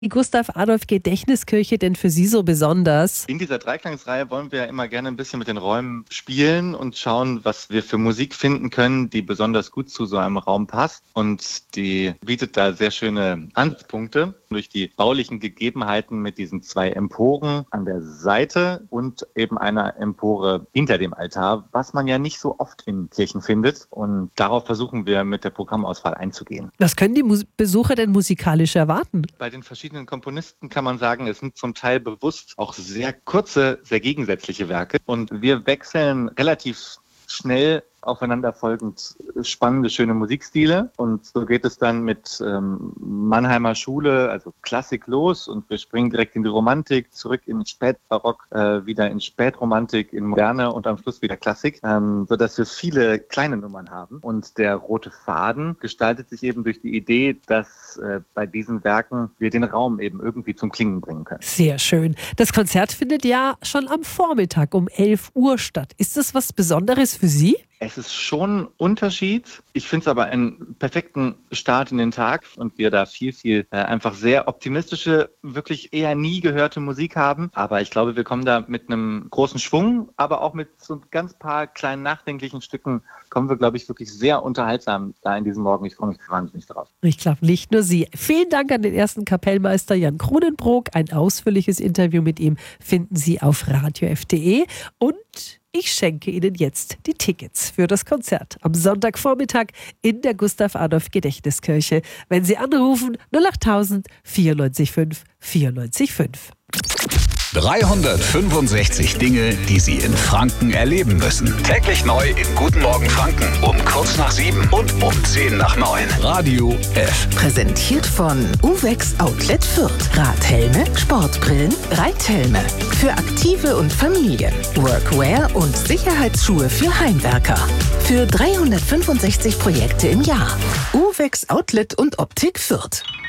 die Gustav-Adolf-Gedächtniskirche denn für Sie so besonders? In dieser Dreiklangsreihe wollen wir ja immer gerne ein bisschen mit den Räumen spielen und schauen, was wir für Musik finden können, die besonders gut zu so einem Raum passt. Und die bietet da sehr schöne Ansatzpunkte durch die baulichen Gegebenheiten mit diesen 2 Emporen an der Seite und eben einer Empore hinter dem Altar, was man ja nicht so oft in Kirchen findet. Und darauf versuchen wir mit der Programmauswahl einzugehen. Was können die Besucher denn musikalisch erwarten? Bei den verschiedenen Komponisten kann man sagen, es sind zum Teil bewusst auch sehr kurze, sehr gegensätzliche Werke. Und wir wechseln relativ schnell aufeinanderfolgend spannende, schöne Musikstile. Und so geht es dann mit Mannheimer Schule, also Klassik los, und wir springen direkt in die Romantik, zurück in Spätbarock, wieder in Spätromantik, in Moderne und am Schluss wieder Klassik, sodass wir viele kleine Nummern haben. Und der rote Faden gestaltet sich eben durch die Idee, dass bei diesen Werken wir den Raum eben irgendwie zum Klingen bringen können. Sehr schön. Das Konzert findet ja schon am Vormittag um 11 Uhr statt. Ist das was Besonderes für Sie? Es ist schon ein Unterschied. Ich finde es aber einen perfekten Start in den Tag und wir da viel einfach sehr optimistische, wirklich eher nie gehörte Musik haben. Aber ich glaube, wir kommen da mit einem großen Schwung, aber auch mit so ganz paar kleinen nachdenklichen Stücken kommen wir, glaube ich, wirklich sehr unterhaltsam da in diesem Morgen. Ich freue mich wahnsinnig drauf. Ich glaube, nicht nur Sie. Vielen Dank an den ersten Kapellmeister Jan Kronenbrock. Ein ausführliches Interview mit ihm finden Sie auf radiof.de und ich schenke Ihnen jetzt die Tickets für das Konzert am Sonntagvormittag in der Gustav-Adolf-Gedächtniskirche. Wenn Sie anrufen, 08000 94 5 94 5. 365 Dinge, die Sie in Franken erleben müssen. Täglich neu in Guten Morgen Franken um kurz nach 7 und um 10 nach 9. Radio F. Präsentiert von Uvex Outlet Fürth. Radhelme, Sportbrillen, Reithelme. Für Aktive und Familien. Workwear und Sicherheitsschuhe für Heimwerker. Für 365 Projekte im Jahr. Uvex Outlet und Optik Fürth.